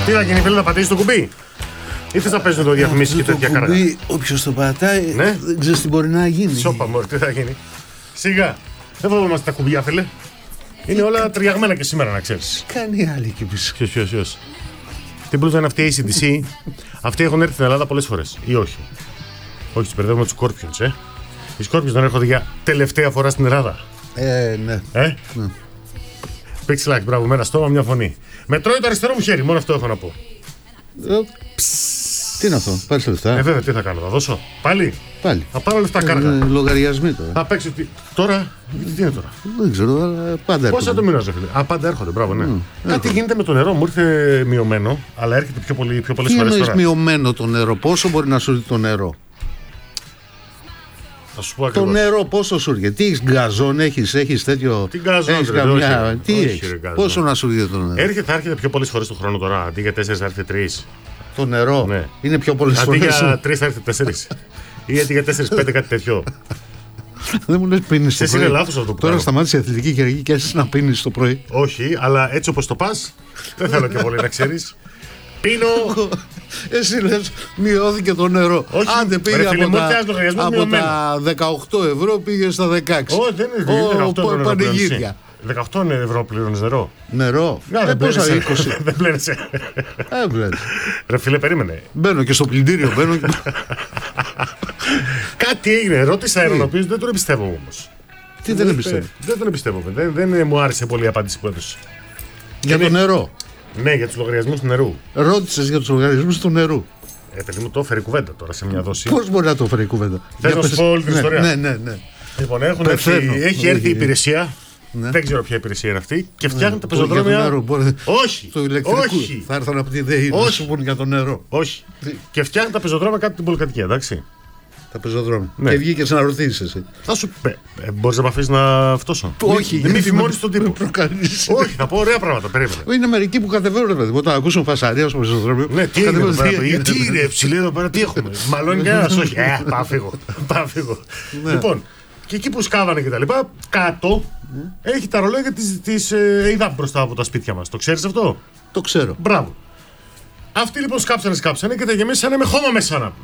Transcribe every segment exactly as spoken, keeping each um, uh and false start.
Τι θα γίνει, φίλε, θα πατήσει το κουμπί? Ή θες να παίζουν το διαφημίσεις και τέτοια καρδά? Όποιος το πατάει, ναι. δεν ξέρεις τι μπορεί να γίνει. Σόπα μωρή, τι θα γίνει. Σιγά. Δεν φοβόμαστε τα κουμπιά, φίλε. Είναι όλα τριαγμένα και σήμερα, να ξέρεις. Κάνει άλλη και πίσω. Ποιος, ποιος, ποιος. Τι μπλούζα είναι αυτή η έι σι ντι σι? Αυτοί έχουν έρθει στην Ελλάδα πολλές φορές. Ή όχι? Όχι, τους μπερδεύουμε τους Scorpions, ε. Οι Scorpions δεν έρχονται για τελευταία φορά στην Ελλάδα. Ε, ναι. Ε? Ναι. Pixelax, μπράβο, με ένα στόμα, μια φωνή. Με τρώει το αριστερό μου χέρι, μόνο αυτό έχω να πω. Ε, τι είναι αυτό, πάρεις λεφτά? Ε, βέβαια, τι θα κάνω, θα δώσω. Πάλι. Πάλι. Θα πάρω λεφτά κάργα. Ε, λογαριασμοί τώρα. Θα παίξω. Τι... Τώρα, τι είναι τώρα? Δεν ξέρω, αλλά πάντα έρχονται. Πόσα το μοιράζω, φίλε? Α, πάντα έρχονται, μπράβο, ναι. Mm, Κάτι έρχονται. Γίνεται με το νερό, μου ήρθε μειωμένο, αλλά έρχεται πιο, πολύ, πιο πολλές φορές τώρα. Τι εννοείς μειωμένο το νερό, πόσο μπορεί να σου δει το νερό? Θα σου πω ακριβώς. Το νερό πόσο σου έρχεται? Τι έχεις, γκαζόν έχεις, έχεις τέτοιο? Τι γκαζόν, έχεις ρε, καμιά... όχι, Τι όχι, έχεις, ρε, πόσο να σου έρχεται το νερό? Έρχεται, θα έρχεται πιο πολλές φορές το χρόνο τώρα, αντί για τέσσερις θα έρχεται τρεις. Το νερό, ναι. Είναι πιο πολλές αντί φορές. Αντί για τρεις θα έρχεται τέσσερις. Ή αντί για τέσσερις πέντε κάτι τέτοιο. Δεν μου λες πίνεις το πρωί. Είναι λάθος αυτό που τώρα σταμάτησε η αθλητική κυριακή και έσαι να πίνεις το πρωί. Όχι, αλλά έτσι όπως το πας, δεν θέλω και πολύ να ξέρεις. Πίνω. Εσύ λες μειώθηκε το νερό. Όχι, άντε πήγε ρε, από, φίλε, τα, από τα δεκαοκτώ ευρώ πήγε στα δεκαέξι. Όχι, δεν είναι δεκαοκτώ ευρώ. Πανηγύρια. δεκαοκτώ ευρώ πληρώνεις νερό. Νερό. Να, δεν πλένεσαι. Δεν πλένεσαι. Ρε φίλε, περίμενε. Μπαίνω και στο πλυντήριο. Μπαίνω και... Κάτι έγινε. Ρώτησα έναν ο οποίος δεν τον εμπιστεύω όμως. Τι δεν εμπιστεύω? Δεν τον εμπιστεύω. Δεν, δεν μου άρεσε πολύ η απάντηση που έδωσε. Για το νερό. Ναι, για τους λογαριασμούς του νερού. Ρώτησες για τους λογαριασμούς του νερού. Ε, παιδί μου, το έφερε κουβέντα τώρα σε μια δόση. Πώς μπορεί να το έφερε κουβέντα? Θες να σου πω όλη την ναι, ιστορία? Ναι, ναι, ναι. Λοιπόν, έχουν έρθει, έχει έρθει η υπηρεσία. Ναι. Δεν ξέρω ποια υπηρεσία είναι αυτή. Και φτιάχνουν ναι, τα πεζοδρόμια. Νερό, μπορεί... Όχι. Το ηλεκτρικό. Όχι. Θα έρθουν από τη ΔΕΗ να σου πούν για το νερό. Όχι. Τι? Και φτιάχνουν τα πεζοδρόμια κάτω την πολυκατοικία, εντάξει. Τα πεζοδρόμια. Ναι. Και βγήκες να ρωτήσεις εσύ. Θα σου πει. Ε, μπορείς να με αφήσεις να φτώσω? Όχι. Δεν μη φημώνεις τον τύπο. Προκαλείς. Όχι, θα πω ωραία πράγματα. Περίμενε. Είναι μερικοί που κατεβαίνουν, ρε παιδί μου. Όταν ακούσουν φασαρία στο πεζοδρόμιο. Ναι, τι είναι εδώ πέρα? Τι είναι, ψηλή εδώ πέρα, τι έχουμε? Μαλώνει κανένας? Όχι. Ε, πάω φύγω. Πάω φύγω. Λοιπόν. Και εκεί που σκάβανε και τα λοιπά, κάτω mm. έχει τα ρολόγια της, της ε, ΕΙΔΑΠ μπροστά από τα σπίτια μας. Το ξέρεις αυτό? Το ξέρω. Μπράβο. Αυτοί λοιπόν σκάψανε, σκάψανε και τα γεμίσανε με χώμα μέσα να.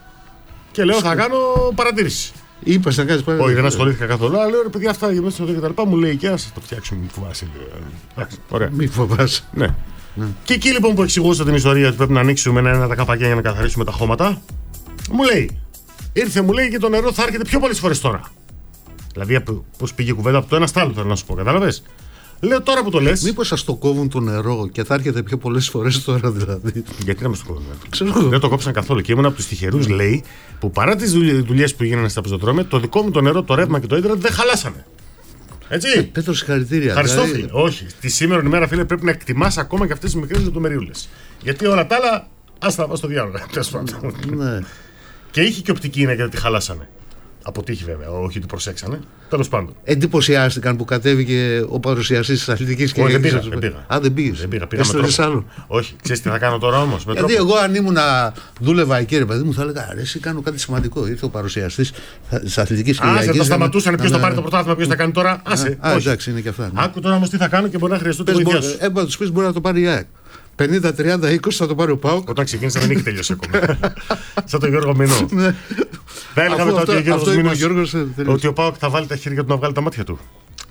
Και λέω, θα κάνω παρατήρηση. Είπες να κάνεις παρατήρηση? Όχι, δεν ασχολήθηκα καθόλου. Αλλά λέω, ρε παιδιά, αυτά γεμίσανε και τα λοιπά. Μου λέει, και ας το φτιάξουμε, μη φοβάσαι. Ωραία. Μη φοβάσαι. Ναι. Mm. Και εκεί λοιπόν που εξηγούσα την ιστορία ότι πρέπει να ανοίξουμε ένα-ένα τα καπάκια για να καθαρίσουμε τα χώματα, μου λέει, ήρθε, μου λέει, και το νερό θα έρχεται πιο πολλές φορές τώρα. Δηλαδή, πώς πήγε η κουβέντα από το ένα στο άλλο, θέλω να σου πω, κατάλαβες. Λέω τώρα που το λες. Μήπως σας το κόβουν το νερό και θα έρχεται πιο πολλές φορές τώρα, δηλαδή? Γιατί να μας το κόβουν? Ξέρω. Δεν το κόψαν καθόλου. Και ήμουν από τους τυχερούς, λέει, που παρά τις δουλειές που γίνανε στα πεζοδρόμια, το δικό μου το νερό, το ρεύμα και το ίντερνετ δεν χαλάσανε. Έτσι. Ε, Πέτρο, συγχαρητήρια. Ευχαριστώ, δηλαδή... φίλε. Όχι. Τη σήμερα ημέρα, φίλε, πρέπει να εκτιμάς ακόμα και αυτές τις μικρές λεπτομεριούλες. Γιατί όλα τα άλλα, ας τα πάω στο διάλογο. Ναι. Και είχε και οπτική είναι γιατί χαλάσανε. Από τύχη βέβαια, όχι ότι προσέξανε. Τέλος πάντων. Εντυπωσιάστηκαν που κατέβηκε ο παρουσιαστής της αθλητικής και δεν πήγα, δεν πήγα. Α, δεν πήγες? Δεν πήγα, πήγα με τρόπο. Όχι, ξέρεις τι θα κάνω τώρα όμως? Γιατί τρόπο. Εγώ αν ήμουν δούλευα εκεί, ρε παιδί μου, θα έλεγα αρέσει, κάνω κάτι σημαντικό. Ήρθε ο παρουσιαστής της αθλητικής και Άσε, θα σταματούσαν ποιος θα πάρει το πρωτάθλημα, ποιος θα κάνει τώρα. Άσε. Α, εντάξει, είναι και αυτά. Άκου τώρα όμως τι θα κάνω και μπορεί να χρειαστώ τη βοήθεια σου. Έμπα να τους πεις μπορεί να το πάρει η ΑΕΚ. πενήντα τριάντα είκοσι θα το πάρει ο ΠΑΟΚ. Όταν ξεκίνησα δεν είχε τελειώσει ακόμα. Σαν τον Γιώργο Μινό. Θα έλεγα μετά ότι ο Γιώργος Μινός ότι ο ΠΑΟΚ θα βάλει τα χέρια του να βγάλει τα μάτια του.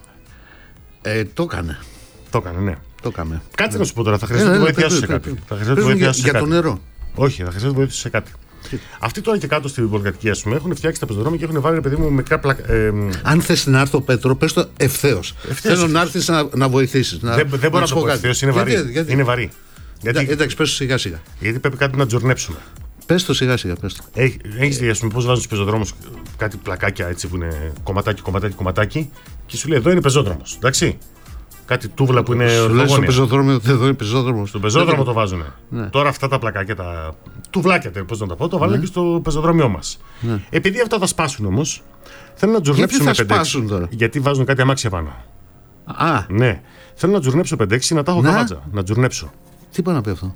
Ε, το έκανε. Το έκανε, ναι. Το έκανε. Κάτσε να σου πω τώρα, θα χρειαστεί τη βοήθεια σου σε κάτι. Για το νερό. Όχι, θα χρειαστεί τη βοήθεια σου σε κάτι. Αυτοί τώρα και κάτω στην πολυκατοικία, α πούμε, έχουν φτιάξει τα πεζοδρόμια και έχουν βάλει, παιδί μου, μικρά πλάκα. Ε, Αν θες να έρθω, Πέτρο, πες το ευθέως. Θέλω να έρθεις να, να βοηθήσεις. Να, δεν δεν μπορώ να το πω ευθέως, είναι βαρύ. Γιατί, γιατί? Είναι βαρύ. Γιατί... Εντάξει, πες το σιγά σιγά. Γιατί πρέπει κάτι να τζορνέψουμε. Πες το σιγά σιγά. Πες το. Έχεις δει, ας πούμε, πώς βάζουν στους πεζοδρόμους κάτι πλακάκια έτσι που είναι κομματάκι, κομματάκι, κομματάκι και σου λέει εδώ είναι πεζόδρομος. Εντάξει. Κάτι τούβλα που είναι ορθογώνια. Στο πεζοδρόμιο, εδώ είναι πεζόδρομος. Στον πεζόδρομο το βάζουν. Ναι. Τώρα αυτά τα πλακάκια, τα τουβλάκια, πώς να τα πω, το βάλουν ναι. και στο πεζοδρόμιό μας. Ναι. Επειδή αυτά θα σπάσουν όμως, θέλουν να τζουρνέψουν πέντε έξι. Γιατί βάζουν κάτι αμάξια πάνω. Α. Ναι. Θέλω να τζουρνέψω πέντε έξι να τα έχω καβάτσα. Να τζουρνέψω. Τι πάει να πει αυτό?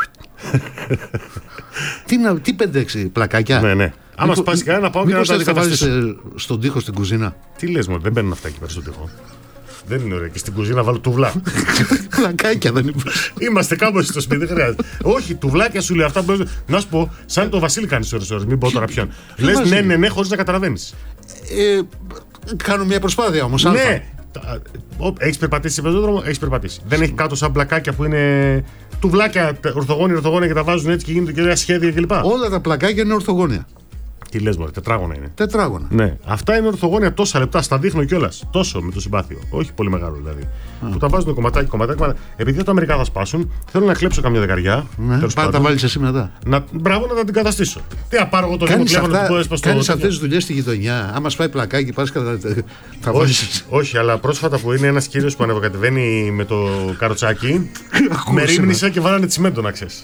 τι, να, τι πέντε έξι πλακάκια. Ναι, ναι. Άμα σπάσει κανένα να πάω και να τα αντικαταστήσω. Στον τοίχο στην κουζίνα. Τι λες μου, δεν μπαίνουν αυτά εκεί πέρα στον τοίχο. Δεν είναι ωραία. Και στην κουζίνα βάλω τουβλά. Πλακάκια δεν είναι. Είμαστε κάπου στο σπίτι, δεν χρειάζεται. Όχι, τουβλάκια σου λέει αυτά που. Να σου πω, σαν το Βασίλη κάνει ώρες-ώρες. Μην πω τώρα ποιον. Λες ναι, ναι, ναι, χωρίς να καταλαβαίνει. Ε, κάνω μια προσπάθεια όμως. Ναι. Έχει περπατήσει σε πεζόδρομο, έχει περπατήσει. Δεν έχει κάτω σαν πλακάκια που είναι τουβλάκια ορθογώνια, ορθογώνια και τα βάζουν έτσι και γίνονται και ωραία σχέδια κλπ. Όλα τα πλακάκια είναι ορθογώνια. Τι λες, μωρέ, τετράγωνα είναι. Τετράγωνα. Ναι. Αυτά είναι ορθογώνια τόσα λεπτά, στα δείχνω κιόλας. Τόσο με το συμπάθειο. Όχι πολύ μεγάλο δηλαδή. Mm. Που τα βάζουν κομματάκι, κομματάκι. Επειδή τα μερικά θα σπάσουν, θέλω να κλέψω καμιά δεκαριά. Ναι. Πάντα τα βάλεις εσύ μετά. Να, μπράβο να τα αντικαταστήσω. Τι απάρω εγώ το δίνω τηλέφωνο που έσπα στο. Κάνεις αυτές τις δουλειές στη γειτονιά. Άμα σπάει πλακάκι, πας κατά. Θα όχι, όχι, αλλά πρόσφατα που είναι ένας κύριος που ανεβοκατεβαίνει με το καροτσάκι. Με ρίμνησα και βάλανε τσιμέντο να ξέρεις.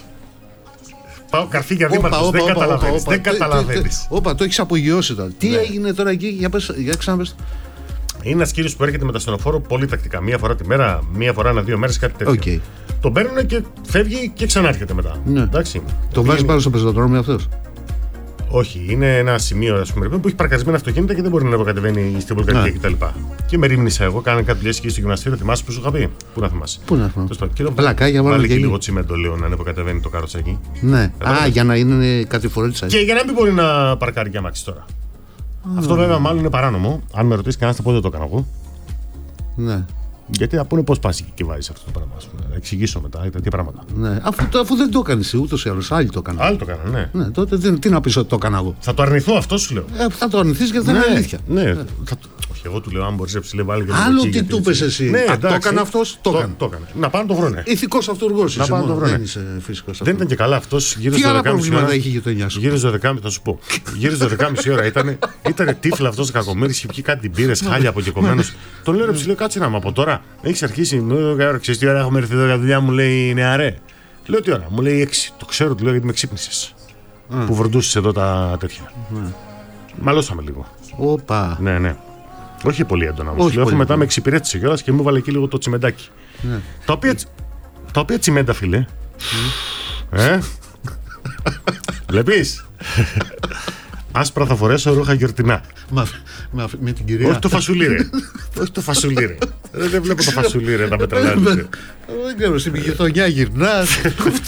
Πάω καρφί δήμαρχος, δεν καταλαβαίνεις. Δεν καταλαβαίνεις. Όπα, το έχεις απογειώσει τώρα. Τι Ναι. έγινε τώρα εκεί, για, πες, για ξαναπες. Είναι ένας κύριος που έρχεται με τα στενοφόρο πολύ τακτικά. Μία φορά τη μέρα, μία φορά ανά δύο μέρες, κάτι τέτοιο. Okay. Τον παίρνουν και φεύγει και ξανάρχεται μετά. Ναι. Εντάξει. Το βάζει πάνω στο πεζοδρόμιο αυτός. Όχι, είναι ένα σημείο ας πούμε, που έχει παρκαρισμένα αυτοκίνητα και δεν μπορεί να ανεβοκατεβαίνει στην πολυκατοικία κτλ. Και, και με ρίμνησα εγώ, κάνανε κάτι δουλειές εκεί στο γυμναστήριο. Θυμάσαι που σου είχα πει. Πού να θυμάσαι. Πού να θυμάσαι. Πλακάκια, βάλει και λίγο τσιμέντο, λέω, να ανεβοκατεβαίνει το καροτσάκι. Ναι. Α, α, για να είναι κατηφορίτσα. Και για να μην μπορεί να παρκάρει για αμάξι τώρα. Mm. Αυτό βέβαια μάλλον είναι παράνομο. Αν με ρωτήσει κανένα, θα πω δεν το έκανα εγώ. Ναι. Γιατί θα πούνε πώς πας και βάζεις αυτό το πράγμα. Να εξηγήσω μετά τέτοια πράγματα. Ναι. Αφού, το, αφού δεν το έκανες ούτως ή άλλως, άλλοι το έκαναν. Άλλοι το έκαναν, ναι. Ναι, τότε τι, τι να πεις ότι το έκανα εγώ. Θα το αρνηθώ, αυτό σου λέω. Ε, θα το αρνηθείς γιατί δεν ναι, είναι αλήθεια. Ναι, ναι. Θα... Όχι, εγώ του λέω, αν μπορείς να ψηλέ βάλει και άλλο τι του πες εσύ. Ναι, Α, το έκανε αυτός, το έκανε. Το έκανε. Να πάνε το βρούνε. Ηθικός αυτούργος είσαι. Να πάνε το βρούνε. Δεν είσαι φυσικός. Δεν ήταν και καλά αυτός. Τι άλλα προβλήματα είχε η γειτονιά σου. Γύρω στο δεκάμιση, θα σου πω. Γύρω στο δεκάμιση ώρα ήταν. Ήταν τύφλα αυτός ο κακομοίρης, είχε πιει κάτι μπύρες, χάλια αποκεκομμένος. Τον λέω, ψηλέ, κάτσε να μου από τώρα. Έχει αρχίσει. Ξέρεις τι ώρα έχουμε έρθει εδώ για δουλειά, μου λέει νεαρέ. Λέω τι ώρα, μου λέει έξι. Το ξέρω, του λέω γιατί με ξύπνησες. Mm. Που βροντούσες εδώ τα τέτοια. Mm. Μαλώσαμε λίγο. Όπα. Ναι, ναι. Όχι πολύ έντονα. Όχι λέω, πολύ μετά πολύ. Με εξυπηρέτησε κιόλας και μου βάλε εκεί λίγο το τσιμεντάκι. Ναι. Τα, οποία, τα οποία τσιμέντα, φίλε. Mm. Ε? Βλέπεις. Άσπρα θα φορέσω ρούχα γιορτινά. Μα, με, με την κυρία. Όχι το φασουλί ρε. Όχι το φασουλί ρε. Δεν βλέπω το φασουλί ρε να με τρελάνει. Δεν ξέρω, στην γειτονιά γυρνάς.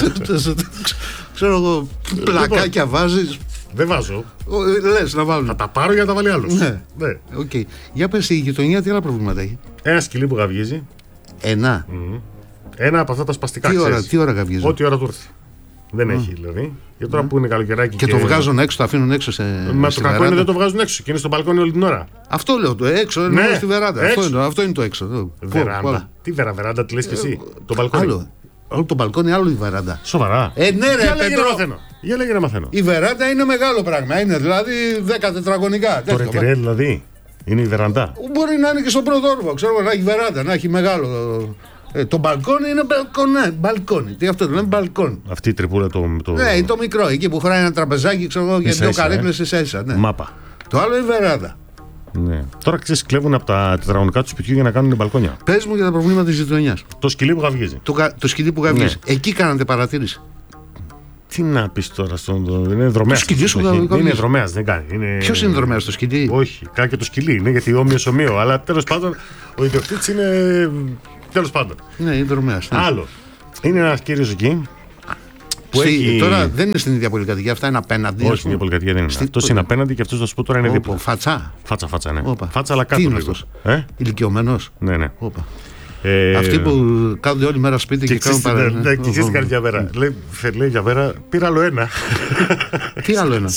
Ξέρω εγώ, πλακάκια βάζεις. Δεν βάζω. Λες να βάλουν. Θα τα πάρω για να τα βάλει άλλος. Ναι. Okay. Για πες, η γειτονιά τι άλλα προβλήματα έχει. Ένα σκυλί που γαβγίζει. Ένα. Mm. Ένα από αυτά τα σπαστικά. Τι ώρα, τι ώρα γαβγίζει. Ό,τι ώρα του έρθει. Δεν mm. έχει δηλαδή. Για τώρα mm. που είναι καλοκαιράκι. Και, και το βγάζουν έξω, το αφήνουν έξω σε. Μα το κακό είναι δεν το βγάζουν έξω και είναι στο μπαλκόνι όλη την ώρα. Αυτό λέω, το έξω, ναι, είναι στη βεράντα. Αυτό είναι, αυτό είναι το έξω. Βεράντα. Τι βερα, βεράντα, τι λες και εσύ. Το μπαλκόνι. Άλλο. Όλο το μπαλκόνι, άλλο η βεράντα. Σοβαρά. Ε, ναι, ρε, για λέγε να μαθαίνω. Για λέγε να μαθαίνω. Η βεράντα είναι μεγάλο πράγμα. Είναι δηλαδή δέκα τετραγωνικά. Το ρετυρέ δηλαδή. Είναι η βεράντα. Μπορεί να είναι και στον πρώτο όροφο. Ξέρω να έχει βεράντα, να έχει μεγάλο. Ε, το μπαλκόνι είναι μπαλκόνι. Μπαλκόνι. Τι αυτό το λέμε, μπαλκόνι. Αυτή η τρυπούλα το. το... Ναι, το μικρό. Εκεί που χωράει ένα τραπεζάκι, ξέρω εγώ, για δύο καρέκλες ίσα ίσα. Ναι. Μάπα. Το άλλο είναι η βεράντα. Ναι. Τώρα ξέρεις, κλέβουν από τα τετραγωνικά του σπιτιού για να κάνουν μπαλκόνια. Πες μου για τα προβλήματα της γειτονιάς. Το σκυλί που γαβγίζει. Το, το σκυλί που γαβγίζει. Ναι. Εκεί κάνατε παρατήρηση. Τι να πεις τώρα στον. Είναι δρομέας. Το σκυλί σου γαβγίζει. Είναι δρομέας, δεν κάνει. Είναι... Ποιος είναι δρομέας, το σκυλί. Όχι, κάνει και το σκυλί. Είναι γιατί όμοιος ομοίο. Αλλά τέλος πάντων ο ιδιοκτήτης είναι. Τέλος πάντων. Ναι, είναι δρομέας. Ναι. Άλλο. Είναι ένας κύριος εκεί. Που Στη, έχει... Τώρα δεν είναι στην ίδια πολυκατοικία, αυτά είναι απέναντι. Όχι, στην ίδια πολυκατοικία δεν είναι. Στη... Αυτό είναι απέναντι και αυτό θα σου πω τώρα είναι δίπλα. Φατσά. Φάτσα, φάτσα, ναι. Όπα. Φάτσα, αλλά κάτω. Τι είναι αυτός, ε? Ηλικιωμένος. Ναι, ναι. Όπα. Ε... Αυτοί που κάνουν όλη μέρα σπίτι και, και κάνουν παρέα. Ναι, και ξέρεις κάνει για μέρα. Λέει για μέρα, πήρα άλλο ένα. Τι άλλο ένα.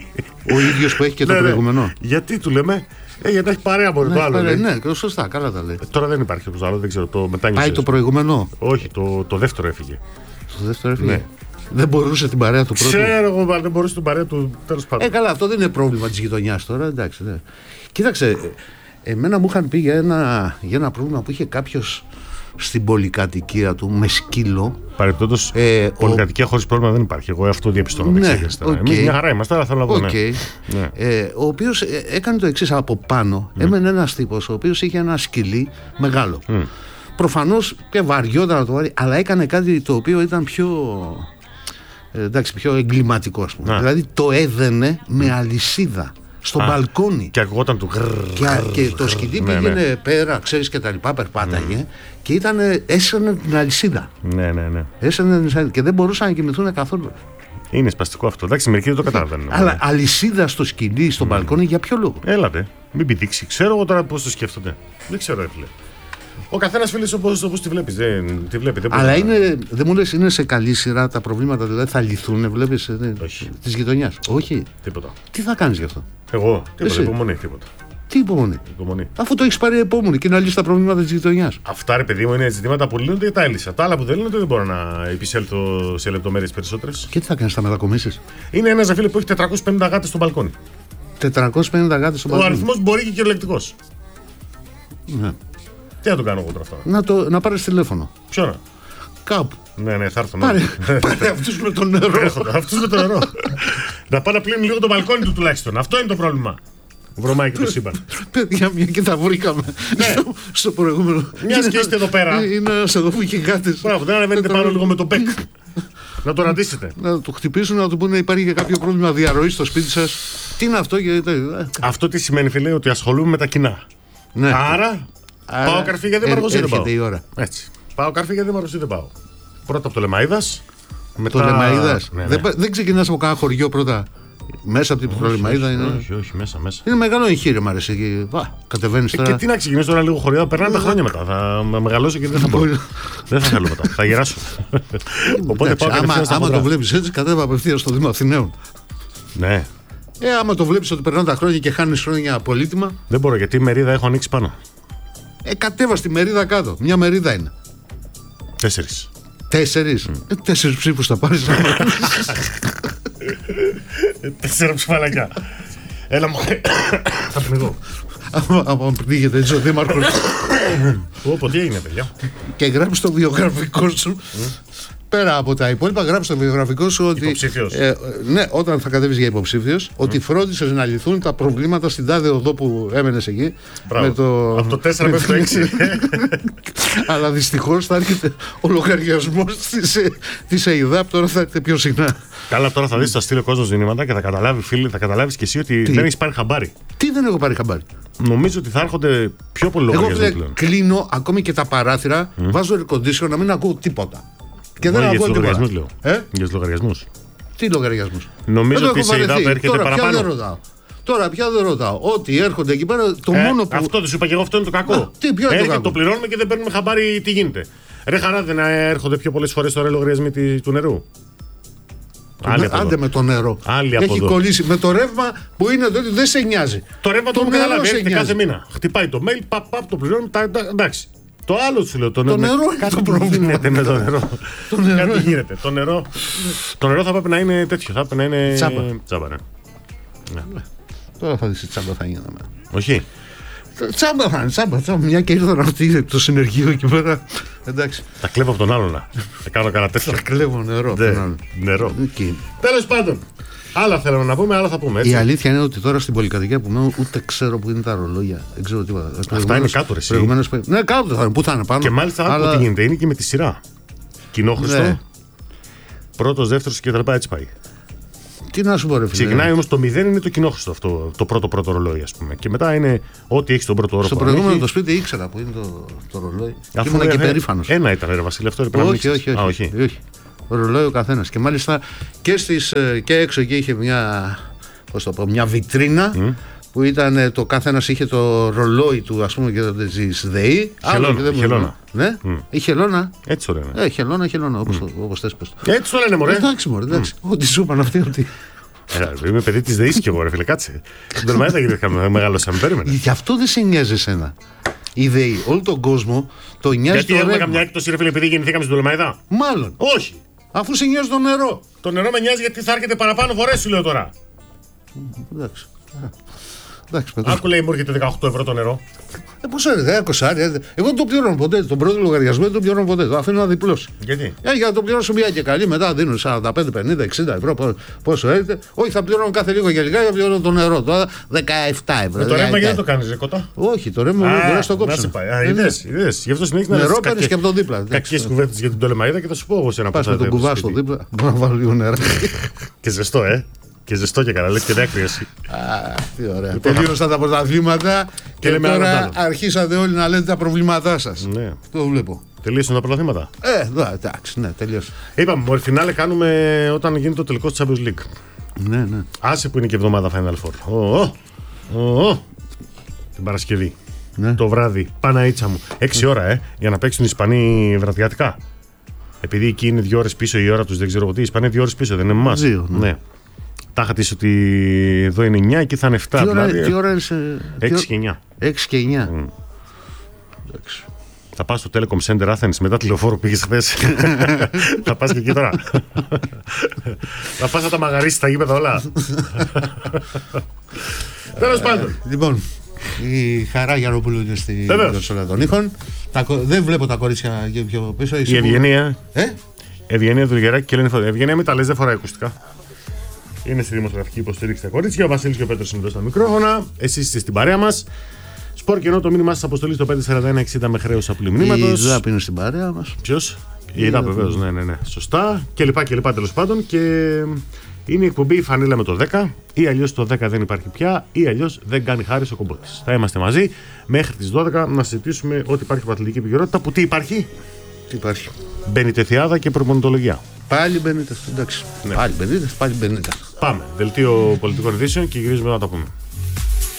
Ο ίδιος που έχει και το προηγούμενο. Γιατί του λέμε. Ε, γιατί έχει παρέα από το άλλο. Ναι, σωστά, καλά τα λέει. Τώρα δεν υπάρχει όπως άλλο, δεν ξέρω. Το μετάνιωσε. Πάει το προηγούμενο. Όχι, το δεύτερο έφυγε. Το δεύτερο έφυγε. Δεν μπορούσε την παρέα του πρώτου. Ξέρω εγώ, δεν μπορούσε την παρέα του τέλος πάντων. Ε, καλά, αυτό δεν είναι πρόβλημα της γειτονιάς τώρα. Εντάξει, ναι. Κοίταξε, εμένα μου είχαν πει για ένα, για ένα πρόβλημα που είχε κάποιος στην πολυκατοικία του με σκύλο. Παρεπτόντως, ε, πολυκατοικία ο... χωρίς πρόβλημα δεν υπάρχει. Εγώ αυτό διαπιστώνω. Ναι, okay. Εμείς μια χαρά είμαστε, αλλά θέλω να πω. Okay. Ναι. Ε, ο οποίος έκανε το εξής από πάνω. Mm. Έμενε ένας τύπος ο οποίος είχε ένα σκυλί μεγάλο. Mm. Προφανώς και βαριόταν να το βάλει, αλλά έκανε κάτι το οποίο ήταν πιο. Ε, εντάξει, πιο εγκληματικό, ας πούμε. Δηλαδή το έδαινε με αλυσίδα. στο Α, μπαλκόνι. Και ακουγόταν του γκρρρ. Και, και το σκηνή ναι, πήγαινε ναι. πέρα, ξέρεις και τα λοιπά, περπάταγε mm. και ήταν, έσαινε την αλυσίδα. Ναι, ναι, ναι. Έσαινε την αλυσίδα και δεν μπορούσαν να κοιμηθούν καθόλου. Είναι σπαστικό αυτό. Εντάξει, μερικοί δεν το καταλαβαίνουν. Αλλά αλυσίδα στο σκηνή, στο mm. μπαλκόνι, για ποιο λόγο? Έλατε, μην πηδήξει. Ξέρω εγώ τώρα πώς το σκέφτονται. Δεν ξέρω, έφυλε. Ο καθένας φίλος όπως τη βλέπεις. Δεν τη βλέπει. Δεν Αλλά είναι, δεν μου λες, είναι σε καλή σειρά τα προβλήματα, δηλαδή θα λυθούν, βλέπεις, της γειτονιάς? Όχι. Τίποτα. Τι θα κάνεις γι' αυτό? Εγώ, τίποτα. Υπομονή, τίποτα. Τι υπομονή? υπομονή. Αφού το έχεις πάρει υπομονή και να λύσεις τα προβλήματα της γειτονιάς. Αυτά, ρε παιδί μου, είναι ζητήματα που λύνονται και τα έλυσα. Τα άλλα που δεν λύνονται δεν μπορώ να επισέλθω σε λεπτομέρειες περισσότερες. Και τι θα κάνεις, θα μετακομίσεις? Είναι ένα ζαφίλι που έχει τετρακόσιες πενήντα γάτες στο μπαλκόνι. τετρακόσιες πενήντα γάτες στο Ο μπαλκόνι. αριθμός μπορεί και κυριολεκτικός. Ναι. Τι να το κάνω εγώ τώρα αυτό? Να, το, να πάρεις τηλέφωνο. Ποιο? Κάπου. Ναι, ναι, θα έρθω. Πάρε, πάρε αυτούς με το νερό. Αυτούς με το νερό. Να πάει να πλύνει λίγο το μπαλκόνι του τουλάχιστον. Αυτό είναι το πρόβλημα. Βρωμάει και το σύμπαν. Παιδιά, μια και τα βρήκαμε στο, στο προηγούμενο. Μια και είστε εδώ πέρα. Είναι ένας εδώ που είχε γάτες. Μπράβο, δεν ανεβαίνετε πάνω λίγο με το μπέκ. Να το ρατήσετε. Να το χτυπήσουν, να του πούνε υπάρχει και κάποιο πρόβλημα διαρροής στο σπίτι σας. Τι είναι αυτό? Γιατί... Αυτό τι σημαίνει, φίλε? Ότι ασχολούμαι με τα κοινά. Ναι. Άρα, Άρα πάω καρφί γιατί μαρκωσί δεν πάω. Η ώρα. Έτσι. Πάω καρφί γιατί μαρκωσί δεν πάω. Πρώτα από το Λεμαΐδας. Μετά... Το Λεμαΐδας. Ναι, ναι. Δεν, δεν ξεκινάς από κάνα χωριό πρώτα? Μέσα από την Λεμαΐδα είναι. Όχι, όχι, μέσα, μέσα. Είναι μεγάλο εγχείρημα, αρέσει. Κατεβαίνεις τώρα. Ε, και τι να ξεκινήσω τώρα λίγο χωριό, περνάνε τα χρόνια μετά. Θα μεγαλώσω και δεν θα μπορώ. Δεν θα θέλω μετά. Θα γεράσω. Οπότε πάω άμα, άμα το βλέπεις έτσι, κατέβα απευθείας στο Δήμο Αθηναίων. Ναι. Ε, άμα το βλέπεις ότι περνάνε τα χρόνια και χάνεις χρόνια πολύτιμα. Δεν μπορώ, γιατί η μερίδα έχω ανοίξει πάνω. Ε, κατέβα στη μερίδα κάτω. Μια μερίδα είναι. Τέσσερις. Τέσσερις. Mm. Ε, τέσσερις ψήφους θα πάρεις. Τέσσερα ψηφαλακιά. Έλα μου. Θα πνιγώ. Άμα πνίγεται έτσι ο δήμαρχος. Όπω, τι έγινε, παιδιά? Και γράψει το βιογραφικό σου. Πέρα από τα υπόλοιπα, γράψει το βιογραφικό σου ότι. Υποψήφιος. Ε, ναι, όταν θα κατέβεις για υποψήφιος, mm. ότι φρόντισες να λυθούν τα προβλήματα στην τάδε οδό που έμενες εκεί. Με το... Από το τέσσερα μέχρι το έξι. Αλλά δυστυχώς θα έρχεται ο λογαριασμός της ΕΙΔΑΠ, τώρα θα έρθει πιο συχνά. Καλά, τώρα θα δεις, θα στείλει ο κόσμος μηνύματα και θα καταλάβει, φίλοι, θα καταλάβεις και εσύ ότι τι? Δεν έχεις πάρει χαμπάρι. Τι δεν έχω πάρει χαμπάρι? Νομίζω ότι θα έρχονται πιο πολλοί λογαριασμοί. Εγώ πλέον κλείνω ακόμη και τα παράθυρα, mm. βάζω air condition να μην ακούω τίποτα. Και δεν ακούω τίποτα. Ε? Για τους λογαριασμούς. Τι λογαριασμούς? Νομίζω ότι η ΕΙΔΑΠ έρχεται τώρα, παραπάνω. Πια δεν ρωτάω. Τώρα πια δεν ρωτάω. Ό,τι έρχονται εκεί πέρα, το ε, μόνο που. Αυτό δεν σου είπα και εγώ, αυτό είναι το κακό. Α, τι, ποιο είναι έρχεται, το κακό? Το πληρώνουμε και δεν παίρνουμε χαμπάρι τι γίνεται. Ρε χαρά, δεν έρχονται πιο πολλές φορές τώρα οι λογαριασμοί του νερού? Με, άντε με το νερό. Έχει εδώ. Κολλήσει. Με το ρεύμα που είναι εδώ δεν σε νοιάζει. Το ρεύμα το, το καταλάβει. Έρχεται κάθε μήνα. Χτυπάει το mail, παπ, παπ, το πληρώνουμε. Τα, τα, εντάξει. Το άλλο σου λέω. Το, το νερό είναι κάτι το πρόβλημα. Γίνεται με το νερό. το νερό. Κάτι γίνεται. Το νερό, το νερό θα πρέπει να είναι τέτοιο. Θα πρέπει να είναι. Τσάμπα. Τσάμπα, ναι. Ναι. Τώρα θα δεις τσάμπα θα γίναμε. Όχι. Τσάμπα θα είναι, τσάμπα, τσάμπα. Μια και ήρθαν αυτοί το συνεργείο εκεί πέρα. Εντάξει. Τα κλέβω από τον άλλον να. Θα κάνω κανένα τέτοιο. Τα κλέβω νερό. Νερό. Τέλος πάντων. Άλλα θέλαμε να πούμε, άλλα θα πούμε. Έτσι. Η αλήθεια είναι ότι τώρα στην πολυκατοικία που μένω ούτε ξέρω που είναι τα ρολόγια. Δεν ξέρω τίποτα. Αυτά είναι κάτω, ρε. Ναι, κάτω θα είναι. Πού θα είναι πάνω. Και μάλιστα αλλά... τι γίνεται, είναι και με τη σειρά. Κοινόχρηστο. Ναι. Πρώτος, δεύτερος και τα λοιπά, έτσι πάει. Τι να σου πω, ρε φίλε. Ξεκινάει όμως το μηδέν, είναι το κοινόχρηστο αυτό. Το πρώτο πρώτο ρολόι, ας πούμε. Και μετά είναι ό,τι έχει τον πρώτο όρο. Στο προηγούμενο το σπίτι ήξερα που είναι το, το ρολόι. Και ήμουν και περήφανος. Ένα ήταν, ρε Βασίλη, αυτό πρέπει να όχι, όχι, όχι, όχι, όχι. Ρολόι ο καθένας. Και μάλιστα και, στις, και έξω εκεί είχε μια, πώς το πω, μια βιτρίνα mm. που ήταν το καθένας είχε το ρολόι του, ας πούμε, και της ΔΕΗ. Χελώνα. Χελώνα. Ναι, mm. η χελώνα. Έτσι ωραία. Ε, χελώνα, χελώνα, όπως, mm. όπως θες πες. Έτσι το λένε, μωρέ. Εντάξει, μωρέ, εντάξει. Ό,τι σου είπαν αυτοί, ότι... Ε, είμαι παιδί της ΔΕΗ κι εγώ, ρε φίλε, κάτσε. Τον Μαέτα γιατί μεγάλωσα, με περίμενε. Γι' αυτό δεν σε νοιάζει εσένα. Η ΔΕΗ, όλο τον κόσμο το νοιάζει. Γιατί έχουμε καμιά έκπτωση, ρε φίλε, επειδή γεννηθήκαμε στην Ντολομαϊδά. Μάλλον. Όχι. Αφού σε νοιάζει το νερό. Το νερό με νοιάζει γιατί θα έρχεται παραπάνω φορές, σου λέω τώρα. Εντάξει. Εντάξει, άκου λέει μου έρχεται δεκαοκτώ ευρώ το νερό. Ε, πόσο είναι, είκοσι. Εγώ δεν το πληρώνω ποτέ. Τον πρώτο λογαριασμό δεν το πληρώνω ποτέ. Το αφήνω να διπλώσει. Γιατί? Ε, για να το πληρώσω μια και καλή, μετά δίνω σαράντα πέντε, πενήντα, εξήντα ευρώ. Πόσο έρχεται. Όχι, θα πληρώνω κάθε λίγο και λιγάκι, θα πληρώνω το νερό. Τώρα δεκαεπτά ευρώ. Με το ρεύμα γιατί το κάνει, ρε κότα? Όχι, το ρεύμα μπορεί να το κόψει. Είδες, γι' αυτό συνέχιζε να νερό παίρνει και από το δίπλα. Κακές κουβέντες για την Ντολεμαΐδα και θα σου πω εγώ σε ένα πας με τον κουβά στο δίπλα. Μπορώ να βάλω λίγο νερό. Και ζεστό, ε. Και ζεστό και καλά, λες και δάκρυα εσύ. Α, τι ωραία. Τελείωσαν τα πρωταθλήματα και, και τώρα αρχίσατε όλοι να λέτε τα προβλήματά σας. Ναι. Το βλέπω. Τελείωσαν τα πρωταθλήματα. Ε, δω, εντάξει, ναι, τελείωσε. Είπαμε, μόλι φινάλε κάνουμε όταν γίνει το τελικό της Champions League. Ναι, ναι. Άσε που είναι και εβδομάδα Final Four. Oh, oh, oh. Την Παρασκευή. Ναι. Το βράδυ, Παναίτσα μου. Έξι ώρα, ε, για να παίξουν οι Ισπανοί βραδιάτικα. Επειδή εκεί είναι δύο ώρες πίσω η ώρα τους, δεν ξέρω τι. Οι Ισπανοί δύο ώρες πίσω, δεν είναι με εμάς. Δύο, ναι. Ναι. Τάχα της ότι εδώ είναι εννιά, εκεί θα είναι εφτά. Τι ώρα, δηλαδή, τι ώρα είναι σε... έξι και εννιά. έξι και εννιά. Mm. Θα πας στο Telecom Center Athens μετά τη λεωφόρο που πήγες χθες. Θα πας και εκεί τώρα. Θα πας να τα μαγαρίσεις τα γήπεδα όλα. Τέλος πάντων. Λοιπόν, η Χαρά Γιαννοπούλου είναι στη Κονσόλα των Ήχων. Δεν βλέπω τα κορίτσια πιο πίσω. Η Ευγενία. Ε? Ευγενία Δουλγεράκη και Ελένη Φωτέ. Ευγενία, μην τα λες, δεν φοράει ακουστικά. Είναι στη δημοσιογραφική υποστήριξη τα κορίτσια. Ο Βασίλης και ο Πέτρος είναι εδώ στα μικρόφωνα. Εσείς είστε στην παρέα μας. Σπορ και ενώ το μήνυμά σας αποστολή στο πέντε σαράντα ένα εξήντα με χρέος απλή μηνύματος. Η ΔΑΠ είναι στην παρέα μας. Ποιος? Η ΔΑΠ, βεβαίως, ναι, ναι, ναι. Σωστά. Και λοιπά και λοιπά τέλος πάντων. Και είναι η εκπομπή η Φανίλα με το δέκα. Ή αλλιώς το δέκα δεν υπάρχει πια. Ή αλλιώς δεν κάνει χάρη ο Κομπότης. Θα είμαστε μαζί μέχρι τις δώδεκα να συζητήσουμε ό,τι υπάρχει από αθλητική επικαιρότητα. Που τι υπάρχει? Τι υπάρχει? Μπενιτεθιάδα και προπονητολογία. Πάλι Μπενίτες, εντάξει. Ναι. Πάλι Μπενίτες, πάλι Μπενίτες. Πάμε. Δελτίο πολιτικών ειδήσεων και γυρίζουμε να τα πούμε.